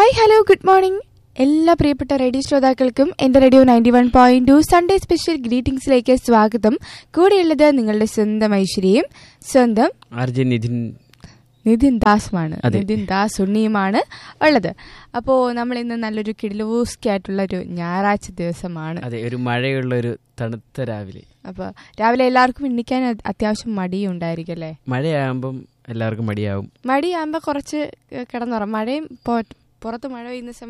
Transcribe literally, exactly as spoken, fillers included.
Hi hello good morning എല്ലാ പ്രിയപ്പെട്ട radio ശ്രോതാക്കൾക്കും എൻ്റെ radio ninety one point two Sunday special ഗ്രീറ്റിംഗ്സിലേക്ക് സ്വാഗതം. കൂടെയുള്ളത് നിങ്ങളുടെ സ്വന്തം ഐശ്വര്യയും സ്വന്തം നിതിൻ നിതിൻ ദാസുമാണ്. നിതിൻ ദാസ് ഉണ്ണിയുമാണ് ഉള്ളത്. അപ്പോൾ നമ്മൾ ഇന്ന് നല്ലൊരു കിടിലൂസ്കായിട്ടുള്ള ഒരു ഞായറാഴ്ച ദിവസമാണ്. അതെ, ഒരു മഴയുള്ള ഒരു തണുത്ത രാവിലെ. അപ്പോൾ രാവിലെ എല്ലാവർക്കും എണ്ണിക്കാൻ അത്യാവശ്യം മടിയും ഉണ്ടായിരിക്കും അല്ലേ? മഴയാകുമ്പം എല്ലാവർക്കും മടിയാവും. മടിയാകുമ്പോൾ കുറച്ച് കിടന്നുറങ്ങും. മഴയും പുറത്ത് മഴ പെയ്യുന്ന സമയത്ത്